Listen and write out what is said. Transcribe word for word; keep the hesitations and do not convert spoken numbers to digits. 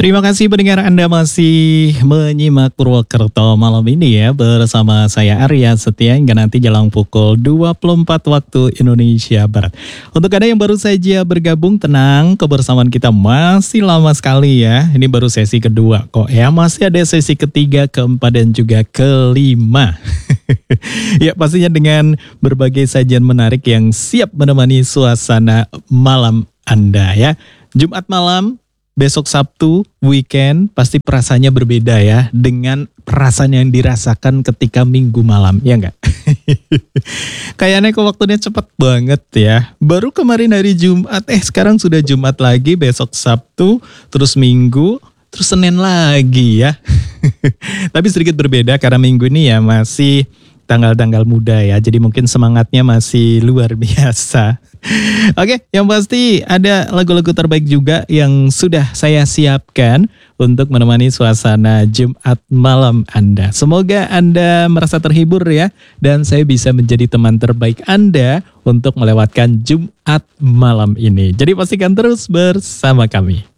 Terima kasih pendengar Anda masih menyimak Purwokerto malam ini ya bersama saya Arya Setia hingga nanti jelang pukul dua puluh empat waktu Indonesia Barat. Untuk Anda yang baru saja bergabung, tenang, kebersamaan kita masih lama sekali ya. Ini baru sesi kedua kok ya, masih ada sesi ketiga, keempat dan juga kelima. Ya pastinya dengan berbagai sajian menarik yang siap menemani suasana malam Anda ya. Jumat malam, besok Sabtu, weekend, pasti perasaannya berbeda ya dengan perasaan yang dirasakan ketika Minggu malam, ya enggak? Kayaknya kok waktunya cepet banget ya. Baru kemarin hari Jumat, eh sekarang sudah Jumat lagi, besok Sabtu, terus Minggu, terus Senin lagi ya. Tapi sedikit berbeda karena Minggu ini ya masih tanggal-tanggal muda ya, jadi mungkin semangatnya masih luar biasa. Oke, yang pasti ada lagu-lagu terbaik juga yang sudah saya siapkan untuk menemani suasana Jumat malam Anda. Semoga Anda merasa terhibur ya, dan saya bisa menjadi teman terbaik Anda untuk melewatkan Jumat malam ini. Jadi pastikan terus bersama kami.